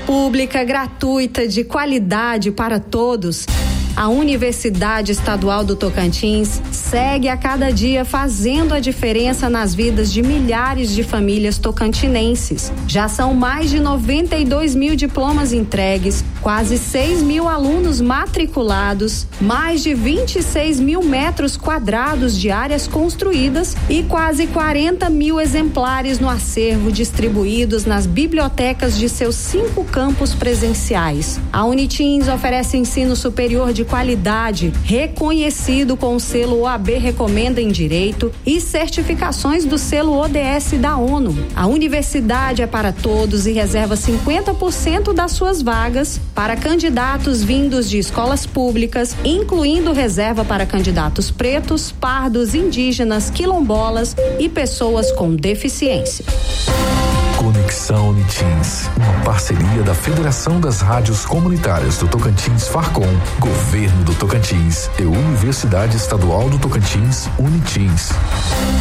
pública, gratuita, de qualidade para todos, a Universidade Estadual do Tocantins segue a cada dia fazendo a diferença nas vidas de milhares de famílias tocantinenses. Já são mais de 92 mil diplomas entregues, quase 6 mil alunos matriculados, mais de 26 mil metros quadrados de áreas construídas e quase 40 mil exemplares no acervo distribuídos nas bibliotecas de seus 5 campos presenciais. A Unitins oferece ensino superior de qualidade, reconhecido com o selo OAB Recomenda em Direito e certificações do selo ODS da ONU. A universidade é para todos e reserva 50% das suas vagas para candidatos vindos de escolas públicas, incluindo reserva para candidatos pretos, pardos, indígenas, quilombolas e pessoas com deficiência. Conexão Unitins, uma parceria da Federação das Rádios Comunitárias do Tocantins Farcom, Governo do Tocantins e Universidade Estadual do Tocantins, Unitins.